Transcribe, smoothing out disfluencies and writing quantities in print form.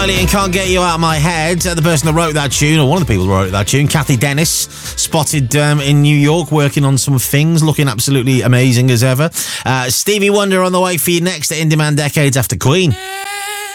And Can't Get You Out of My Head. The person that wrote that tune, or one of the people who wrote that tune, Kathy Dennis, spotted in New York working on some things, looking absolutely amazing as ever. Stevie Wonder on the way for you next at Indie Man Decades after Queen.